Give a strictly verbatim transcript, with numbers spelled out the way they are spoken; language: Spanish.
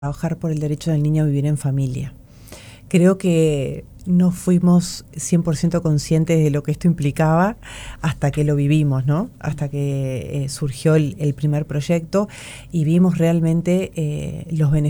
trabajar por el derecho del niño a vivir en familia. Creo que no fuimos cien por ciento conscientes de lo que esto implicaba hasta que lo vivimos, ¿no? Hasta que eh, surgió el, el primer proyecto y vimos realmente eh, los beneficios